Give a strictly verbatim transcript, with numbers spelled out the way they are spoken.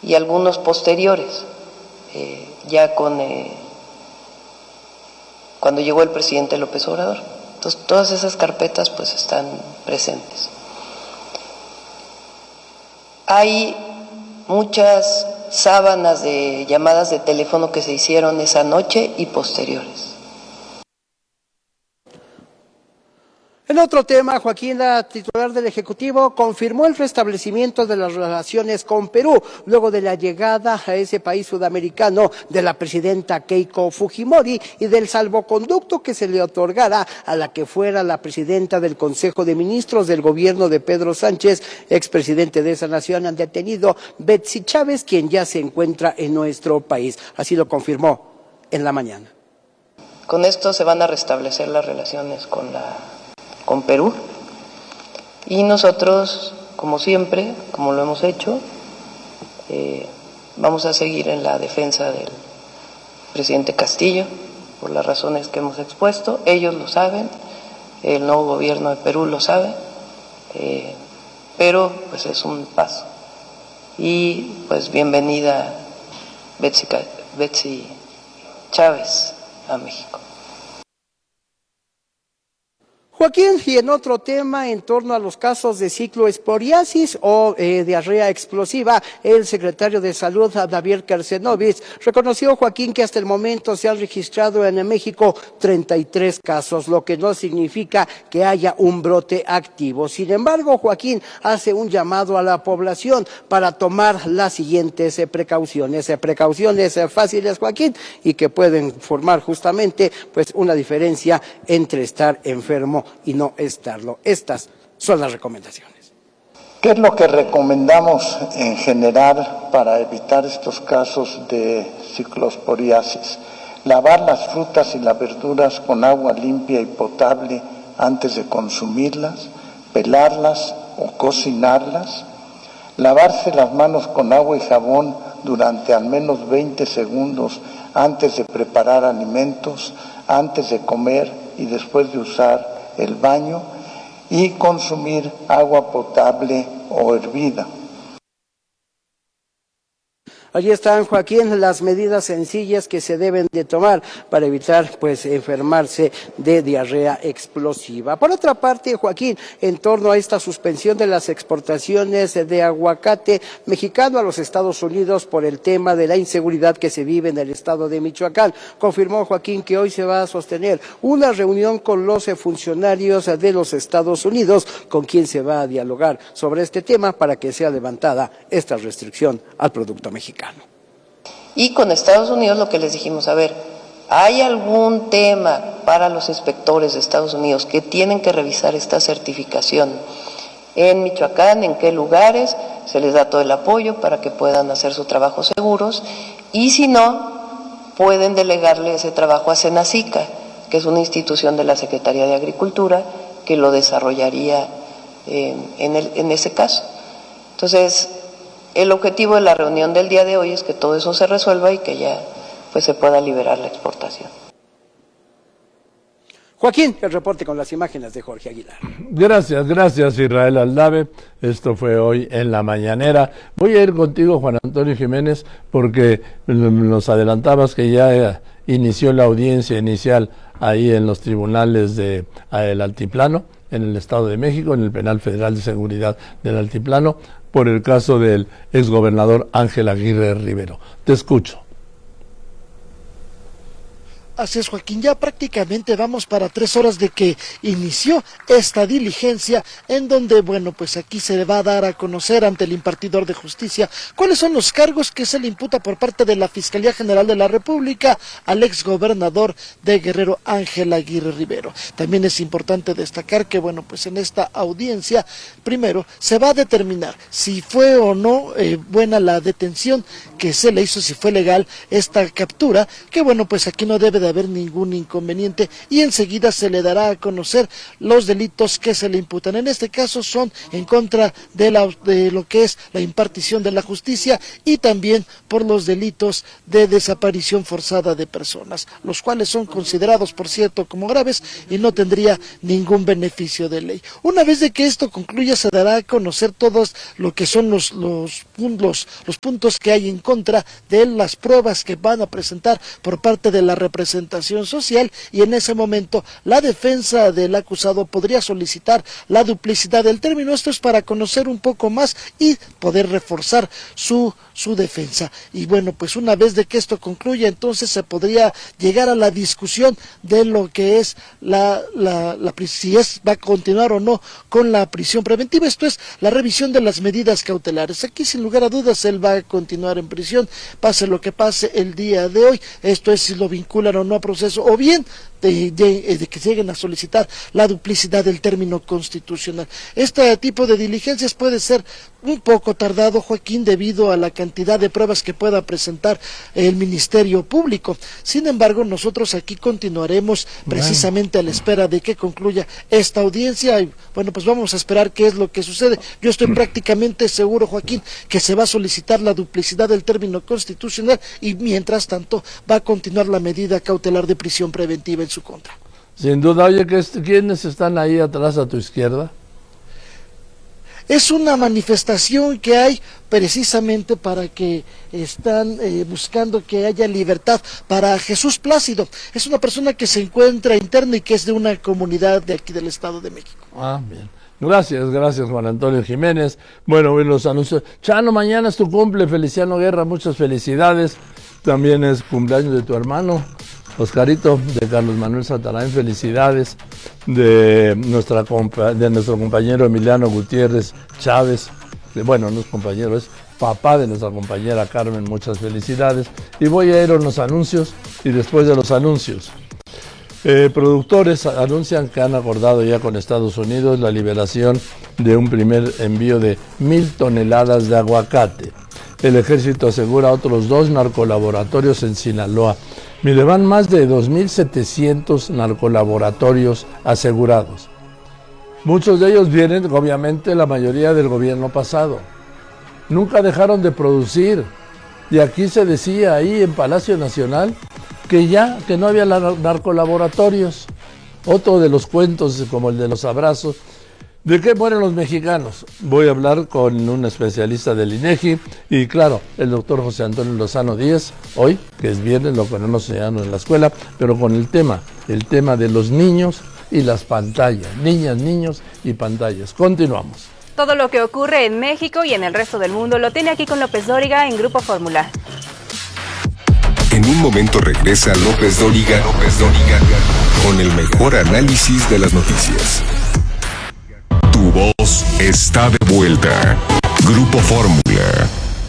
y algunos posteriores, eh, ya con eh, cuando llegó el presidente López Obrador. Entonces, todas esas carpetas pues están presentes. Hay muchas sábanas de llamadas de teléfono que se hicieron esa noche y posteriores. En otro tema, Joaquín, la titular del Ejecutivo, confirmó el restablecimiento de las relaciones con Perú, luego de la llegada a ese país sudamericano de la presidenta Keiko Fujimori y del salvoconducto que se le otorgara a la que fuera la presidenta del Consejo de Ministros del gobierno de Pedro Sánchez, expresidente de esa nación, han detenido Betsy Chávez, quien ya se encuentra en nuestro país. Así lo confirmó en la mañana. Con esto se van a restablecer las relaciones con la con Perú, y nosotros, como siempre, como lo hemos hecho, eh, vamos a seguir en la defensa del presidente Castillo, por las razones que hemos expuesto. Ellos lo saben, el nuevo gobierno de Perú lo sabe, eh, pero pues es un paso. Y pues bienvenida Betsy, Betsy Chávez a México. Joaquín, y en otro tema, en torno a los casos de cicloesporiasis o eh, diarrea explosiva, el secretario de Salud, Javier Kersenovich, reconoció, Joaquín, que hasta el momento se han registrado en México treinta y tres casos, lo que no significa que haya un brote activo. Sin embargo, Joaquín hace un llamado a la población para tomar las siguientes eh, precauciones, eh, precauciones eh, fáciles, Joaquín, y que pueden formar justamente pues una diferencia entre estar enfermo y no estarlo. Estas son las recomendaciones. ¿Qué es lo que recomendamos en general para evitar estos casos de ciclosporiasis? Lavar las frutas y las verduras con agua limpia y potable antes de consumirlas, pelarlas o cocinarlas, lavarse las manos con agua y jabón durante al menos veinte segundos antes de preparar alimentos, antes de comer y después de usar el baño, y consumir agua potable o hervida. Allí están, Joaquín, las medidas sencillas que se deben de tomar para evitar, pues, enfermarse de diarrea explosiva. Por otra parte, Joaquín, en torno a esta suspensión de las exportaciones de aguacate mexicano a los Estados Unidos por el tema de la inseguridad que se vive en el estado de Michoacán, confirmó, Joaquín, que hoy se va a sostener una reunión con los funcionarios de los Estados Unidos, con quien se va a dialogar sobre este tema para que sea levantada esta restricción al producto mexicano. Y con Estados Unidos lo que les dijimos, a ver, ¿hay algún tema para los inspectores de Estados Unidos que tienen que revisar esta certificación en Michoacán? ¿En qué lugares? Se les da todo el apoyo para que puedan hacer su trabajo seguros, y si no, pueden delegarle ese trabajo a Senacica, que es una institución de la Secretaría de Agricultura que lo desarrollaría eh, en, el, en ese caso. Entonces, el objetivo de la reunión del día de hoy es que todo eso se resuelva y que ya pues se pueda liberar la exportación. Joaquín, el reporte con las imágenes de Jorge Aguilar. Gracias, gracias Israel Aldave. Esto fue hoy en la mañanera. Voy a ir contigo, Juan Antonio Jiménez, porque nos adelantabas que ya inició la audiencia inicial ahí en los tribunales de el Altiplano, en el Estado de México, en el Penal Federal de Seguridad del Altiplano, por el caso del exgobernador Ángel Aguirre Rivero. Te escucho. Así es, Joaquín, ya prácticamente vamos para tres horas de que inició esta diligencia, en donde, bueno, pues aquí se le va a dar a conocer ante el impartidor de justicia cuáles son los cargos que se le imputa por parte de la Fiscalía General de la República al exgobernador de Guerrero, Ángel Aguirre Rivero. También es importante destacar que, bueno, pues en esta audiencia, primero, se va a determinar si fue o no eh, buena la detención que se le hizo, si fue legal esta captura, que, bueno, pues aquí no debe de haber ningún inconveniente y enseguida se le dará a conocer los delitos que se le imputan. En este caso son en contra de, la, de lo que es la impartición de la justicia y también por los delitos de desaparición forzada de personas, los cuales son considerados, por cierto, como graves y no tendría ningún beneficio de ley. Una vez de que esto concluya, se dará a conocer todos lo que son los, los, los, los puntos que hay en contra de él, las pruebas que van a presentar por parte de la representación social, y en ese momento la defensa del acusado podría solicitar la duplicidad del término. Esto es para conocer un poco más y poder reforzar su, su defensa. Y bueno, pues una vez de que esto concluya, entonces se podría llegar a la discusión de lo que es la, la, la si es va a continuar o no con la prisión preventiva. Esto es la revisión de las medidas cautelares. Aquí sin lugar a dudas él va a continuar en prisión, pase lo que pase el día de hoy. Esto es si lo vinculan o no a proceso, o bien de, de, de que lleguen a solicitar la duplicidad del término constitucional. Este tipo de diligencias puede ser un poco tardado, Joaquín, debido a la cantidad de pruebas que pueda presentar el Ministerio Público. Sin embargo, nosotros aquí continuaremos precisamente a la espera de que concluya esta audiencia. Y bueno, pues vamos a esperar qué es lo que sucede. Yo estoy prácticamente seguro, Joaquín, que se va a solicitar la duplicidad del término constitucional y mientras tanto va a continuar la medida cautelar de prisión preventiva en su contra. Sin duda. Oye, ¿quiénes están ahí atrás a tu izquierda? Es una manifestación que hay precisamente para que están eh, buscando que haya libertad para Jesús Plácido. Es una persona que se encuentra interna y que es de una comunidad de aquí del Estado de México. Ah, bien. Gracias, gracias Juan Antonio Jiménez. Bueno, hoy los anuncios. Chano, mañana es tu cumple, Feliciano Guerra, muchas felicidades. También es cumpleaños de tu hermano, Oscarito, de Carlos Manuel Satarain, felicidades. De, nuestra compa de nuestro compañero Emiliano Gutiérrez Chávez, de, bueno, no es compañero, es papá de nuestra compañera Carmen, muchas felicidades. Y voy a ir a los anuncios y después de los anuncios. Eh, productores anuncian que han acordado ya con Estados Unidos la liberación de un primer envío de mil toneladas de aguacate. El ejército asegura otros dos narcolaboratorios en Sinaloa. Mire, van más de dos mil setecientos narcolaboratorios asegurados. Muchos de ellos vienen, obviamente, la mayoría del gobierno pasado. Nunca dejaron de producir. Y aquí se decía, ahí en Palacio Nacional, que ya, que no había narcolaboratorios. Otro de los cuentos, como el de los abrazos. ¿De qué mueren los mexicanos? Voy a hablar con un especialista del INEGI y claro, el doctor José Antonio Lozano Díez, hoy, que es viernes, lo ponemos en la escuela, pero con el tema, el tema de los niños y las pantallas, niñas, niños y pantallas. Continuamos. Todo lo que ocurre en México y en el resto del mundo lo tiene aquí con López Dóriga en Grupo Fórmula. En un momento regresa López Dóriga, López Dóriga con el mejor análisis de las noticias. Tu voz está de vuelta. Grupo Fórmula.